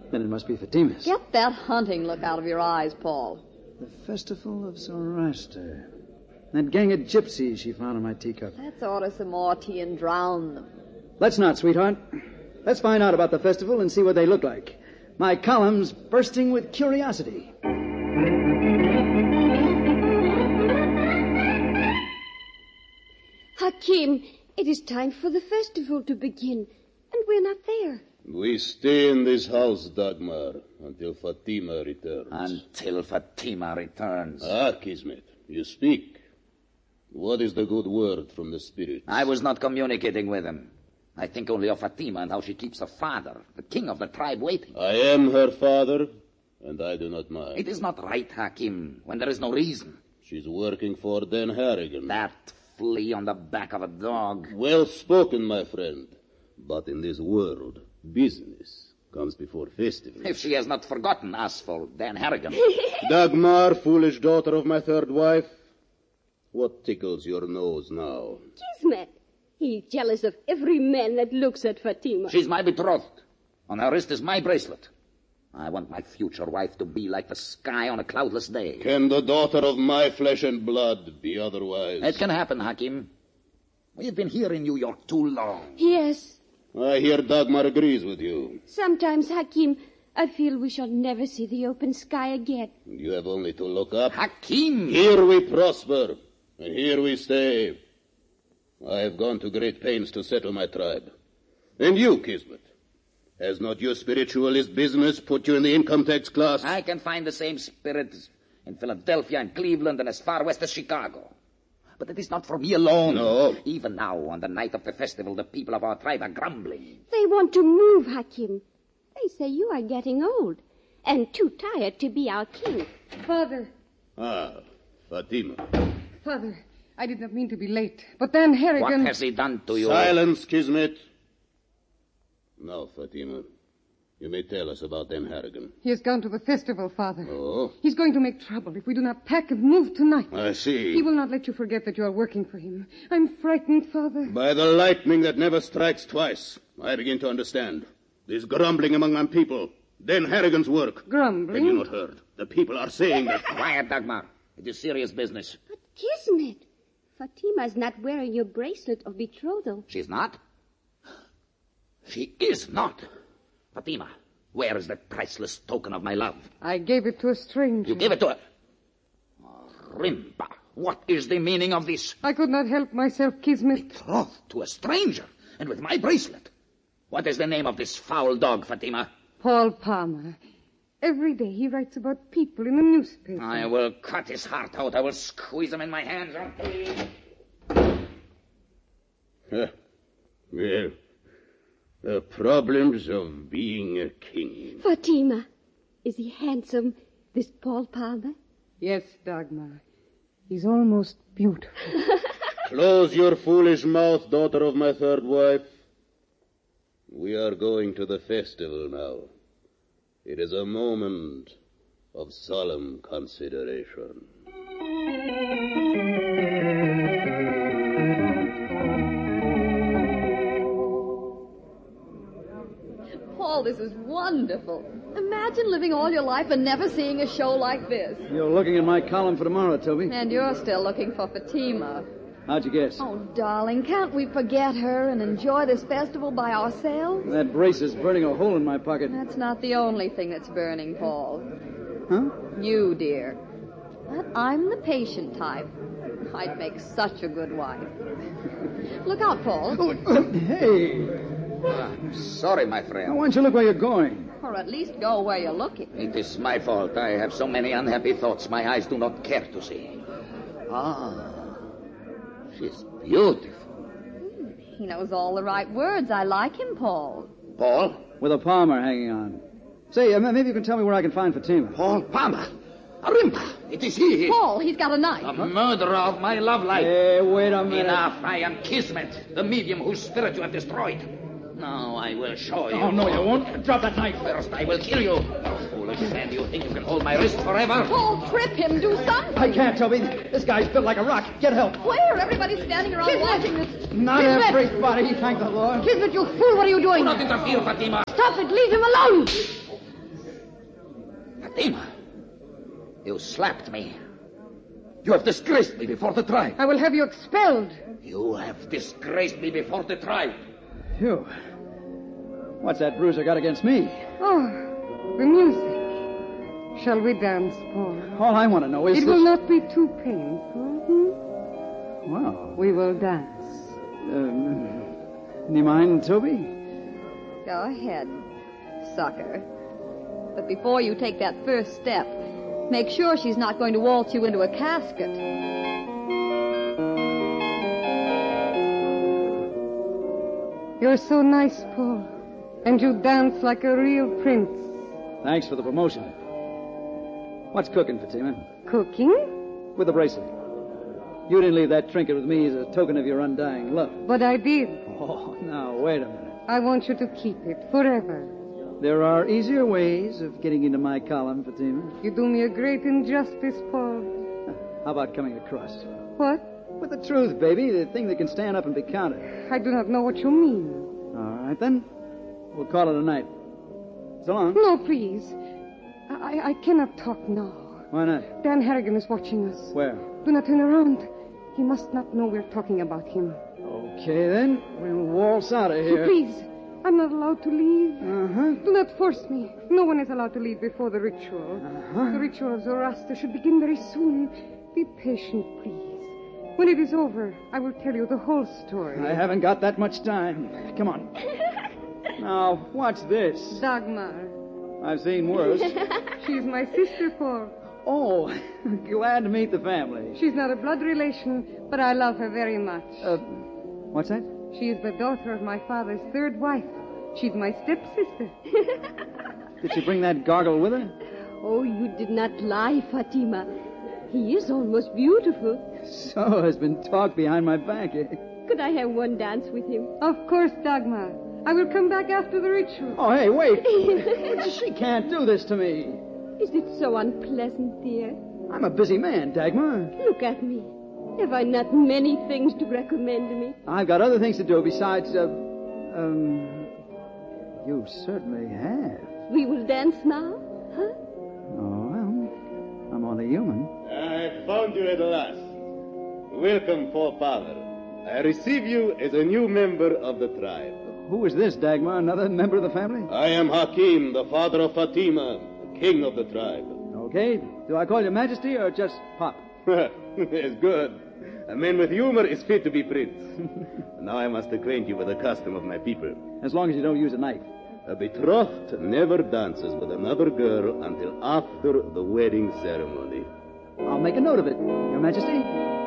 Then it must be Fatima's. Get that hunting look out of your eyes, Paul. The Festival of Zoroaster. That gang of gypsies she found in my teacup. Let's order some more tea and drown them. Let's not, sweetheart. Let's find out about the festival and see what they look like. My column's bursting with curiosity. Hakim, it is time for the festival to begin, and we're not there. We stay in this house, Dagmar, until Fatima returns. Until Fatima returns. Ah, Kismet, you speak. What is the good word from the spirits? I was not communicating with him. I think only of Fatima and how she keeps her father, the king of the tribe, waiting. I am her father, and I do not mind. It is not right, Hakim, when there is no reason. She's working for Dan Harrigan. That flea on the back of a dog. Well spoken, my friend. But in this world, business comes before festival. If she has not forgotten us for Dan Harrigan. Dagmar, foolish daughter of my third wife, what tickles your nose now? Kismet. He's jealous of every man that looks at Fatima. She's my betrothed. On her wrist is my bracelet. I want my future wife to be like the sky on a cloudless day. Can the daughter of my flesh and blood be otherwise? It can happen, Hakim. We've been here in New York too long. Yes. I hear Dagmar agrees with you. Sometimes, Hakim, I feel we shall never see the open sky again. You have only to look up. Hakim! Here we prosper, and here we stay. I have gone to great pains to settle my tribe. And you, Kismet, has not your spiritualist business put you in the income tax class? I can find the same spirit in Philadelphia and Cleveland and as far west as Chicago. But it is not for me alone. No. Even now, on the night of the festival, the people of our tribe are grumbling. They want to move, Hakim. They say you are getting old and too tired to be our king. Father. Ah, Fatima. Father, I did not mean to be late, but Dan Harrigan... What has he done to you? Silence, Kismet. Now, Fatima, you may tell us about Dan Harrigan. He has gone to the festival, Father. Oh? He's going to make trouble if we do not pack and move tonight. I see. He will not let you forget that you are working for him. I'm frightened, Father. By the lightning that never strikes twice, I begin to understand. There's grumbling among my people. Dan Harrigan's work. Grumbling? Have you not heard? The people are saying that... Quiet, Dagmar. It is serious business. But Kismet, Fatima's not wearing your bracelet of betrothal. She's not? She is not. Fatima, where is that priceless token of my love? I gave it to a stranger. You gave it to her? Oh, Rimba, what is the meaning of this? I could not help myself, Kismet. Betrothed to a stranger, and with my bracelet. What is the name of this foul dog, Fatima? Paul Palmer. Every day he writes about people in the newspaper. I will cut his heart out. I will squeeze him in my hands. Well, the problems of being a king. Fatima, is he handsome, this Paul Palmer? Yes, Dagmar. He's almost beautiful. Close your foolish mouth, daughter of my third wife. We are going to the festival now. It is a moment of solemn consideration. Paul, this is wonderful. Imagine living all your life and never seeing a show like this. You're looking at my column for tomorrow, Toby. And you're still looking for Fatima. How'd you guess? Oh, darling, can't we forget her and enjoy this festival by ourselves? That brace is burning a hole in my pocket. That's not the only thing that's burning, Paul. Huh? You, dear. But I'm the patient type. I'd make such a good wife. Look out, Paul. Hey! I'm sorry, my friend. Why don't you look where you're going? Or at least go where you're looking. It is my fault. I have so many unhappy thoughts my eyes do not care to see. Ah, she's beautiful. He knows all the right words. I like him, Paul. Paul? With a Palmer hanging on. Say, maybe you can tell me where I can find Fatima. Paul Palmer. Arimba. It is he. Paul, he's got a knife. The murderer of my love life. Hey, wait a minute. Enough. I am Kismet, the medium whose spirit you have destroyed. Now I will show you. Oh, no, you won't. Drop that knife. First, I will kill you. Foolish man, do you think you can hold my wrist forever? Paul, trip him. Do something. I can't, Toby. This guy's built like a rock. Get help. Where? Everybody's standing around watching this. Not everybody, thank the Lord. Kismet, you fool, what are you doing? Do not interfere, Fatima. Stop it, leave him alone. Fatima, you slapped me. You have disgraced me before the tribe. I will have you expelled. You have disgraced me before the tribe. Phew. What's that bruiser got against me? Oh, the music. Shall we dance, Paul? All I want to know is... It will not be too painful. Well, We will dance. any mind, Toby? Go ahead, sucker. But before you take that first step, make sure she's not going to waltz you into a casket. You're so nice, Paul. And you dance like a real prince. Thanks for the promotion. What's cooking, Fatima? Cooking? With the bracelet. You didn't leave that trinket with me as a token of your undying love. But I did. Oh, now, wait a minute. I want you to keep it forever. There are easier ways of getting into my column, Fatima. You do me a great injustice, Paul. How about coming across? What? With the truth, baby, the thing that can stand up and be counted. I do not know what you mean. All right, then. We'll call it a night. So long. No, please. I cannot talk now. Why not? Dan Harrigan is watching us. Where? Do not turn around. He must not know we're talking about him. Okay, then. We'll waltz out of here. Please, I'm not allowed to leave. Uh-huh. Do not force me. No one is allowed to leave before the ritual. Uh-huh. The ritual of Zoroaster should begin very soon. Be patient, please. When it is over, I will tell you the whole story. I haven't got that much time. Come on. Now, what's this? Dagmar. I've seen worse. She's my sister, Paul. Oh, glad to meet the family. She's not a blood relation, but I love her very much. What's that? She is the daughter of my father's third wife. She's my stepsister. Did she bring that gargle with her? Oh, you did not lie, Fatima. He is almost beautiful. So has been talk behind my back. Could I have one dance with him? Of course, Dagmar. I will come back after the ritual. Oh, hey, wait. She can't do this to me. Is it so unpleasant, dear? I'm a busy man, Dagmar. Look at me. Have I not many things to recommend me? I've got other things to do besides, you certainly have. We will dance now, huh? Oh, well, I'm only human. I found you at last. Welcome, forefather. I receive you as a new member of the tribe. Who is this, Dagmar? Another member of the family? I am Hakim, the father of Fatima, the king of the tribe. Okay. Do I call you Majesty or just Pop? It's good. A man with humor is fit to be prince. Now I must acquaint you with the custom of my people. As long as you don't use a knife. A betrothed never dances with another girl until after the wedding ceremony. I'll make a note of it, Your Majesty.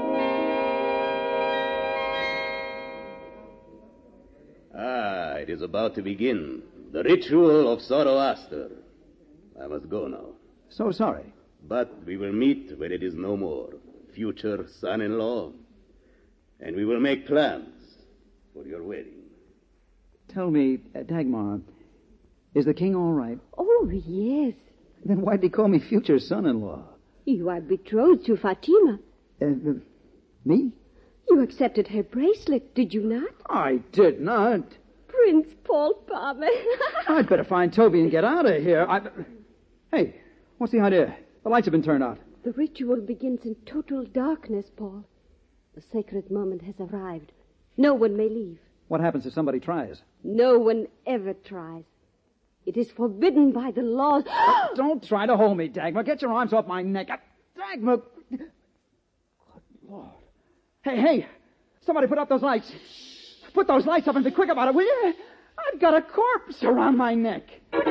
Ah, it is about to begin. The ritual of Zoroaster. I must go now. So sorry. But we will meet when it is no more. Future son-in-law. And we will make plans for your wedding. Tell me, Dagmar, is the king all right? Oh, yes. Then why'd he call me future son-in-law? You are betrothed to Fatima. Me? You accepted her bracelet, did you not? I did not. Prince Paul Palmer. I'd better find Toby and get out of here. Hey, what's the idea? The lights have been turned out. The ritual begins in total darkness, Paul. The sacred moment has arrived. No one may leave. What happens if somebody tries? No one ever tries. It is forbidden by the laws. Don't try to hold me, Dagmar. Get your arms off my neck. Dagmar! Good Lord. Hey, somebody put up those lights. Put those lights up and be quick about it, will you? I've got a corpse around my neck.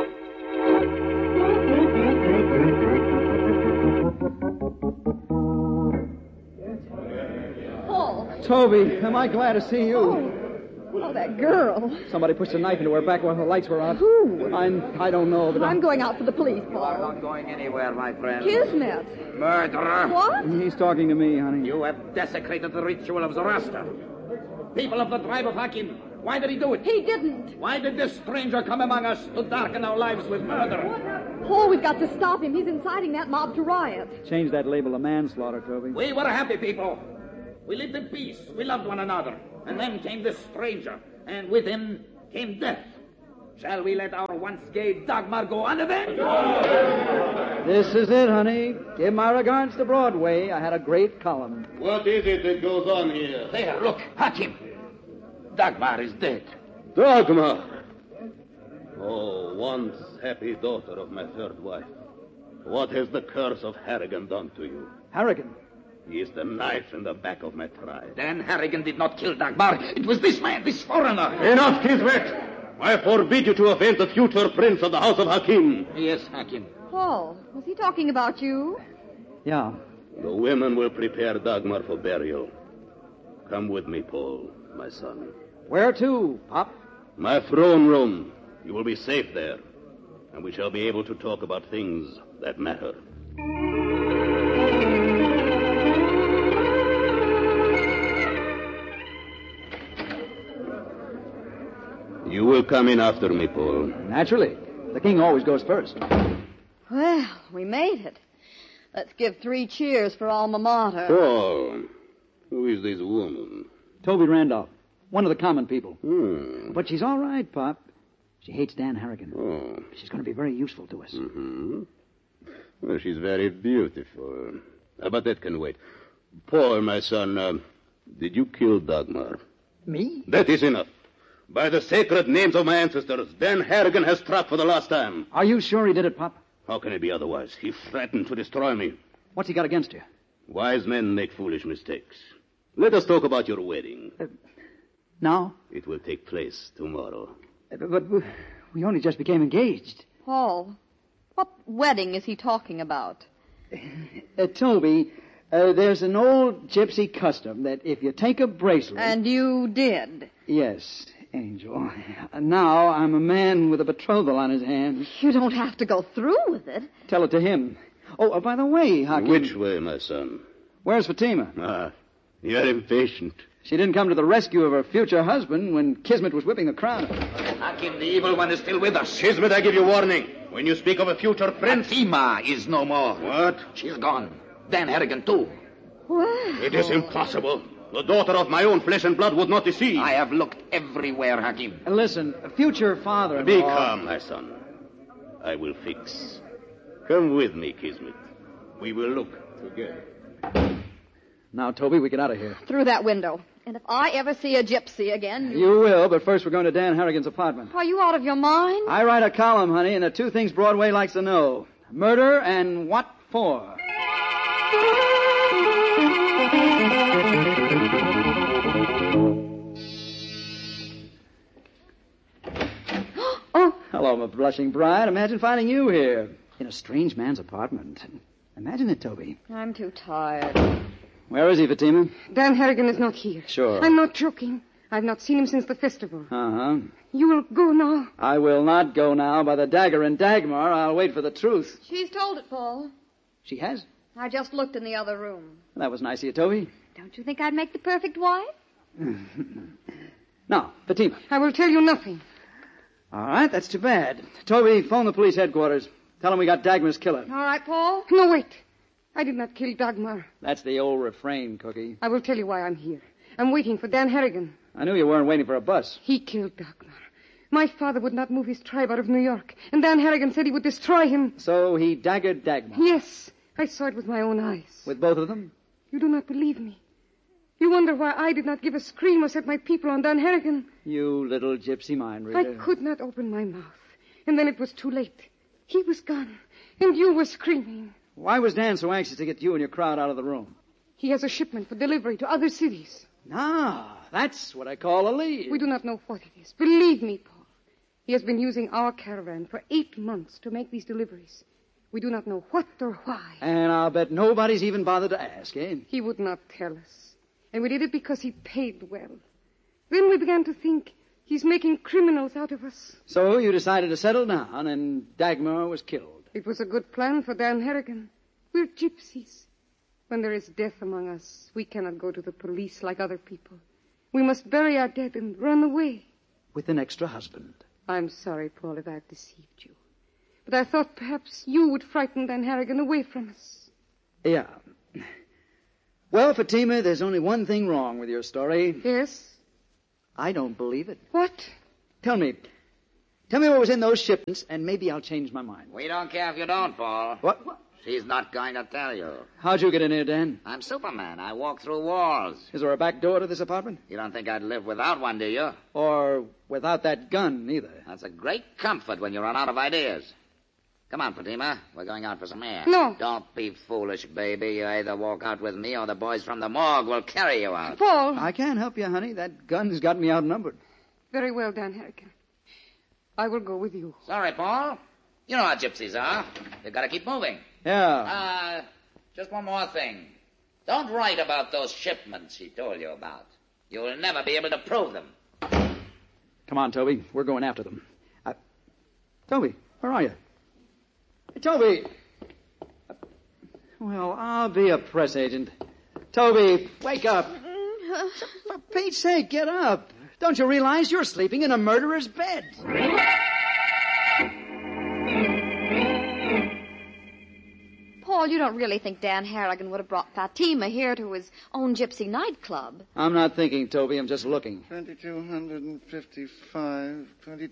Paul. Toby, am I glad to see you? Oh, that girl. Somebody pushed a knife into her back while the lights were on. Who? I don't know, but I'm going out for the police, You are Paul. not going anywhere, my friend. Kismet. Murderer! What? He's talking to me, honey. You have desecrated the ritual of Zoroaster. People of the tribe of Hakim, why did he do it? He didn't. Why did this stranger come among us to darken our lives with murder? Paul, we've got to stop him. He's inciting that mob to riot. Change that label to manslaughter, Toby. We were a happy people. We lived in peace. We loved one another. And then came this stranger. And with him came death. Shall we let our once gay Dagmar go unavenged? This is it, honey. Give my regards to Broadway. I had a great column. What is it that goes on here? There, look, Hakim. Dagmar is dead. Dagmar! Oh, once happy daughter of my third wife. What has the curse of Harrigan done to you? Harrigan? He is the knife in the back of my tribe. Dan Harrigan did not kill Dagmar. It was this man, this foreigner. Enough, Kismet! I forbid you to offend the future prince of the House of Hakim. Yes, Hakim. Paul, was he talking about you? Yeah. The women will prepare Dagmar for burial. Come with me, Paul, my son. Where to, Pop? My throne room. You will be safe there. And we shall be able to talk about things that matter. You will come in after me, Paul. Naturally. The king always goes first. Well, we made it. Let's give 3 cheers for Alma Mater. Paul, who is this woman? Toby Randolph. One of the common people. Hmm. But she's all right, Pop. She hates Dan Harrigan. Oh. She's going to be very useful to us. Mm-hmm. Well, she's very beautiful. But that can wait. Paul, my son, did you kill Dagmar? Me? That is enough. By the sacred names of my ancestors, Dan Harrigan has struck for the last time. Are you sure he did it, Pop? How can it be otherwise? He threatened to destroy me. What's he got against you? Wise men make foolish mistakes. Let us talk about your wedding. Now? It will take place tomorrow. But we only just became engaged. Paul, what wedding is he talking about? Toby, there's an old gypsy custom that if you take a bracelet... And you did? Yes, Angel. Now I'm a man with a betrothal on his hand. You don't have to go through with it. Tell it to him. Oh, by the way, Hakim... Which way, my son? Where's Fatima? Ah, you're impatient. She didn't come to the rescue of her future husband when Kismet was whipping the crowd. Hakim, the evil one is still with us. Kismet, I give you warning. When you speak of a future prince... Fatima is no more. What? She's gone. Dan Harrigan, too. Well... It is impossible. The daughter of my own flesh and blood would not deceive. I have looked everywhere, Hakim. Listen, future father-in-law... Be calm, my son. I will fix. Come with me, Kismet. We will look together. Now, Toby, we get out of here. Through that window. And if I ever see a gypsy again... You will, but first we're going to Dan Harrigan's apartment. Are you out of your mind? I write a column, honey, and the 2 things Broadway likes to know. Murder and what for. Oh. Hello, my blushing bride. Imagine finding you here. In a strange man's apartment. Imagine it, Toby. I'm too tired. Where is he, Fatima? Dan Harrigan is not here. Sure. I'm not joking. I've not seen him since the festival. Uh-huh. You will go now. I will not go now. By the dagger and Dagmar, I'll wait for the truth. She's told it, Paul. She has? I just looked in the other room. That was nice of you, Toby. Don't you think I'd make the perfect wife? Now, Fatima. I will tell you nothing. All right, that's too bad. Toby, phone the police headquarters. Tell them we got Dagmar's killer. All right, Paul. No, wait. I did not kill Dagmar. That's the old refrain, Cookie. I will tell you why I'm here. I'm waiting for Dan Harrigan. I knew you weren't waiting for a bus. He killed Dagmar. My father would not move his tribe out of New York, and Dan Harrigan said he would destroy him. So he daggered Dagmar? Yes, I saw it with my own eyes. With both of them? You do not believe me. You wonder why I did not give a scream or set my people on Dan Harrigan. You little gypsy mind reader. I could not open my mouth, and then it was too late. He was gone, and you were screaming. Why was Dan so anxious to get you and your crowd out of the room? He has a shipment for delivery to other cities. Ah, that's what I call a lead. We do not know what it is. Believe me, Paul. He has been using our caravan for 8 months to make these deliveries. We do not know what or why. And I'll bet nobody's even bothered to ask, eh? He would not tell us. And we did it because he paid well. Then we began to think he's making criminals out of us. So you decided to settle down, and Dagmar was killed. It was a good plan for Dan Harrigan. We're gypsies. When there is death among us, we cannot go to the police like other people. We must bury our dead and run away. With an extra husband. I'm sorry, Paul, if I've deceived you. But I thought perhaps you would frighten Dan Harrigan away from us. Yeah. Well, Fatima, there's only one thing wrong with your story. Yes? I don't believe it. What? Tell me, Tell me what was in those shipments, and maybe I'll change my mind. We don't care if you don't, Paul. What? She's not going to tell you. How'd you get in here, Dan? I'm Superman. I walk through walls. Is there a back door to this apartment? You don't think I'd live without one, do you? Or without that gun, either. That's a great comfort when you run out of ideas. Come on, Fatima. We're going out for some air. No. Don't be foolish, baby. You either walk out with me or the boys from the morgue will carry you out. Paul. I can't help you, honey. That gun's got me outnumbered. Very well, Dan Harrigan. I will go with you. Sorry, Paul. You know how gypsies are. You've got to keep moving. Yeah. Just one more thing. Don't write about those shipments he told you about. You'll never be able to prove them. Come on, Toby. We're going after them. Toby, where are you? Hey, Toby! Well, I'll be a press agent. Toby, wake up. For Pete's sake, get up. Don't you realize you're sleeping in a murderer's bed? Paul, you don't really think Dan Harrigan would have brought Fatima here to his own gypsy nightclub? I'm not thinking, Toby. I'm just looking. 2255,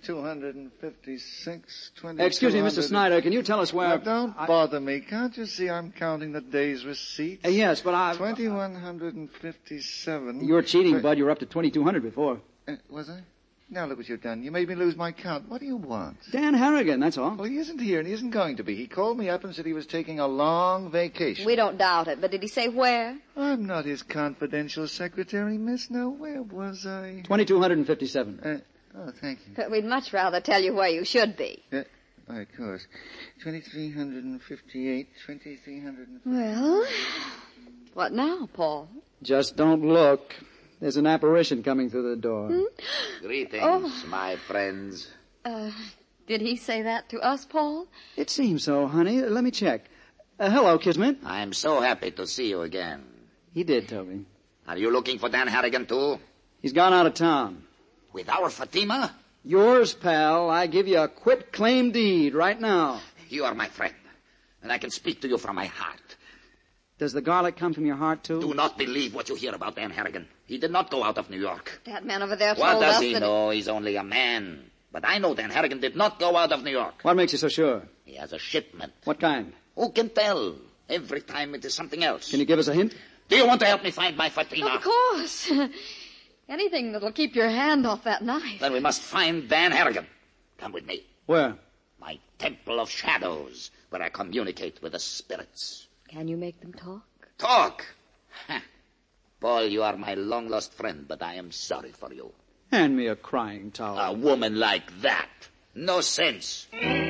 2256, 2200... Excuse me, Mr. Snyder. Can you tell us where... Now, don't bother me. Can't you see I'm counting the day's receipts? Yes, but I... 2157... You're cheating, Bud. You were up to 2200 before. Was I? Now look what you've done. You made me lose my count. What do you want? Dan Harrigan, that's all. Well, he isn't here, and he isn't going to be. He called me up and said he was taking a long vacation. We don't doubt it, but did he say where? I'm not his confidential secretary, miss. Now, where was I? 2257. Oh, thank you. But we'd much rather tell you where you should be. Why, of course. 2358, 2300... Well, what now, Paul? Just don't look. There's an apparition coming through the door. Greetings, my friends. Did he say that to us, Paul? It seems so, honey. Let me check. Hello, Kismet. I'm so happy to see you again. He did, Toby. Are you looking for Dan Harrigan, too? He's gone out of town. With our Fatima? Yours, pal. I give you a quit claim deed right now. You are my friend, and I can speak to you from my heart. Does the garlic come from your heart, too? Do not believe what you hear about Dan Harrigan. He did not go out of New York. That man over there told What us does he that... know? He's only a man. But I know Dan Harrigan did not go out of New York. What makes you so sure? He has a shipment. What kind? Who can tell? Every time it is something else. Can you give us a hint? Do you want to help me find my Fatima? Of course. Anything that'll keep your hand off that knife. Then we must find Dan Harrigan. Come with me. Where? My Temple of Shadows, where I communicate with the spirits. Can you make them talk? Talk? Paul, you are my long-lost friend, but I am sorry for you. Hand me a crying towel. A woman like that. No sense.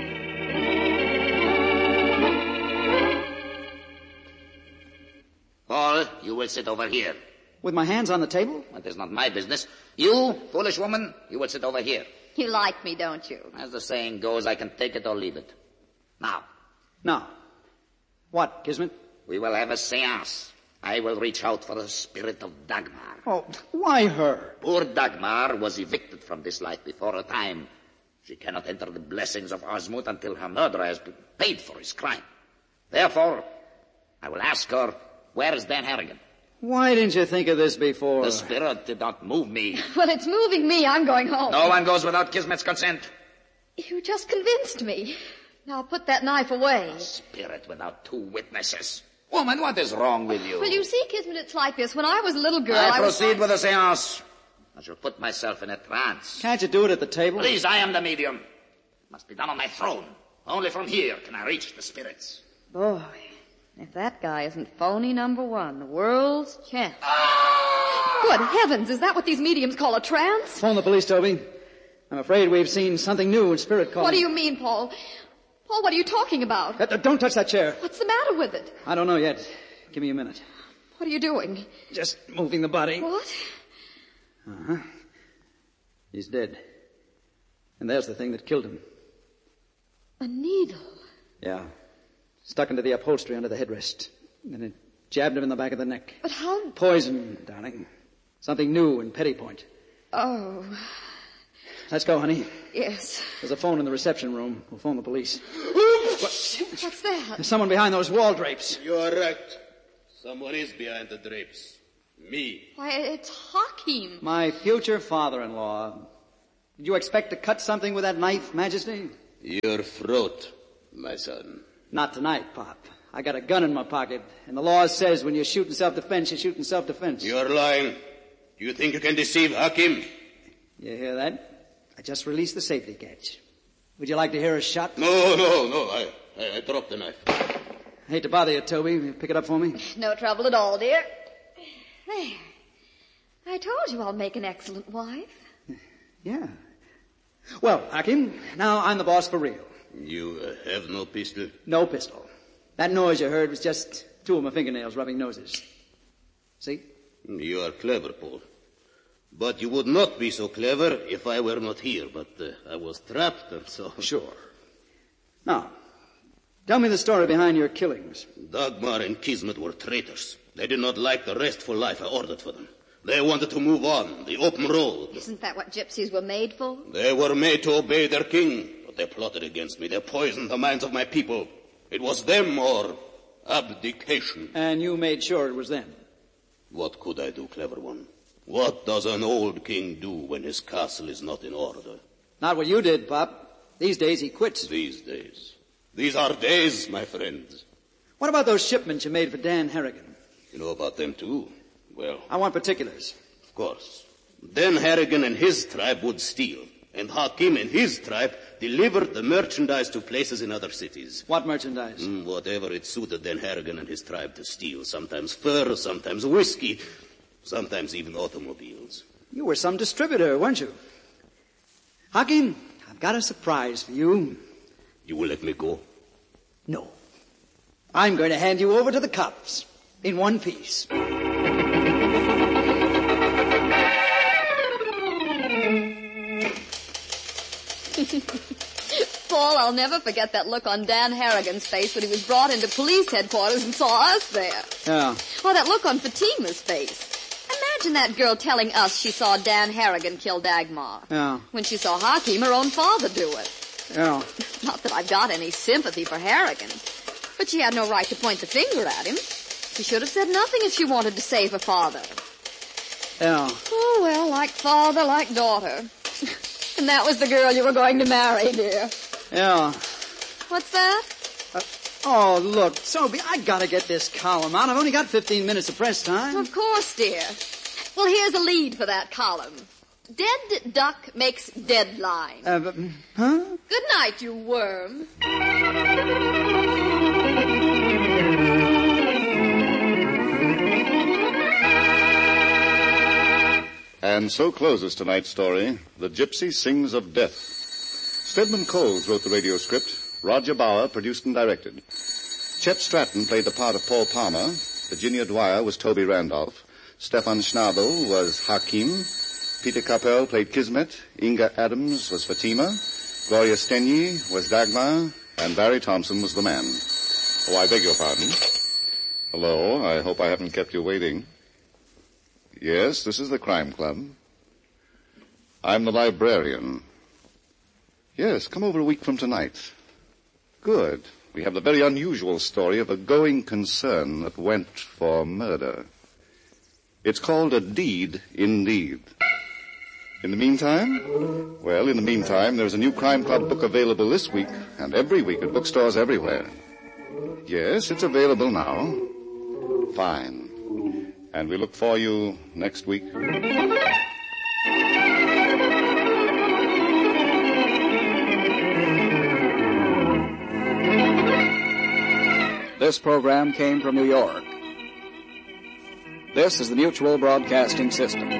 Paul, you will sit over here. With my hands on the table? That is not my business. You, foolish woman, you will sit over here. You like me, don't you? As the saying goes, I can take it or leave it. Now. What, Kismet? We will have a seance. I will reach out for the spirit of Dagmar. Oh, why her? Poor Dagmar was evicted from this life before her time. She cannot enter the blessings of Osmond until her murderer has been paid for his crime. Therefore, I will ask her, where is Dan Harrigan? Why didn't you think of this before? The spirit did not move me. Well, it's moving me. I'm going home. No one goes without Kismet's consent. You just convinced me. Now put that knife away. Spirit without two witnesses. Woman, what is wrong with you? Well, you see, Kismet, it's like this. When I was a little girl, I proceed with the seance. I shall put myself in a trance. Can't you do it at the table? Please, I am the medium. It must be done on my throne. Only from here can I reach the spirits. Boy, if that guy isn't phony number one, the world's champ. Good heavens, is that what these mediums call a trance? Phone the police, Toby. I'm afraid we've seen something new in spirit calling. What do you mean, Paul? Paul, what are you talking about? Don't touch that chair. What's the matter with it? I don't know yet. Give me a minute. What are you doing? Just moving the body. What? Uh-huh. He's dead. And there's the thing that killed him. A needle. Yeah. Stuck into the upholstery under the headrest. And it jabbed him in the back of the neck. But how... Poison, darling. Something new in Petty Point. Oh. Let's go, honey. Yes. There's a phone in the reception room. We'll phone the police. What's that? There's someone behind those wall drapes. You are right. Someone is behind the drapes. Me. Why, it's Hakim. My future father-in-law. Did you expect to cut something with that knife, Majesty? Your throat, my son. Not tonight, Pop. I got a gun in my pocket, and the law says when you shoot in self-defense, you shoot in self-defense. You're lying. Do you think you can deceive Hakim? You hear that? I just released the safety catch. Would you like to hear a shot? No. I dropped the knife. I hate to bother you, Toby. Pick it up for me. No trouble at all, dear. There. I told you I'll make an excellent wife. Yeah. Well, Hakim, now I'm the boss for real. You have no pistol? No pistol. That noise you heard was just two of my fingernails rubbing noses. See? You are clever, Paul. But you would not be so clever if I were not here. But I was trapped, and so... Sure. Now, tell me the story behind your killings. Dagmar and Kismet were traitors. They did not like the restful life I ordered for them. They wanted to move on, the open road. Isn't that what gypsies were made for? They were made to obey their king, but they plotted against me. They poisoned the minds of my people. It was them or abdication. And you made sure it was them? What could I do, clever one? What does an old king do when his castle is not in order? Not what you did, Pop. These days he quits. These days. These are days, my friends. What about those shipments you made for Dan Harrigan? You know about them too? Well... I want particulars. Of course. Dan Harrigan and his tribe would steal, and Hakim and his tribe delivered the merchandise to places in other cities. What merchandise? Whatever it suited Dan Harrigan and his tribe to steal. Sometimes fur, sometimes whiskey, sometimes even automobiles. You were some distributor, weren't you? Hakim, I've got a surprise for you. You will let me go? No. I'm going to hand you over to the cops in one piece. Paul, I'll never forget that look on Dan Harrigan's face when he was brought into police headquarters and saw us there. Yeah. Oh, that look on Fatima's face. Imagine that girl telling us she saw Dan Harrigan kill Dagmar. Yeah. When she saw Hakim, her own father, do it. Yeah. Not that I've got any sympathy for Harrigan, but she had no right to point the finger at him. She should have said nothing if she wanted to save her father. Yeah. Oh, well, like father, like daughter. And that was the girl you were going to marry, dear. Yeah. What's that? Oh, look, Toby, I gotta get this column out. I've only got 15 minutes of press time. Of course, dear. Well, here's a lead for that column. Dead duck makes deadline. Huh? Good night, you worm. And so closes tonight's story, The Gypsy Sings of Death. Stedman Coles wrote the radio script. Roger Bauer produced and directed. Chet Stratton played the part of Paul Palmer. Virginia Dwyer was Toby Randolph. Stefan Schnabel was Hakim. Peter Capel played Kismet. Inga Adams was Fatima. Gloria Stenyi was Dagmar. And Barry Thompson was the man. Oh, I beg your pardon. Hello, I hope I haven't kept you waiting. Yes, this is the Crime Club. I'm the librarian. Yes, come over a week from tonight. Good. We have the very unusual story of a going concern that went for murder. It's called A Deed Indeed. In the meantime? Well, in the meantime, there's a new Crime Club book available this week and every week at bookstores everywhere. Yes, it's available now. Fine. And we look for you next week. This program came from New York. This is the Mutual Broadcasting System.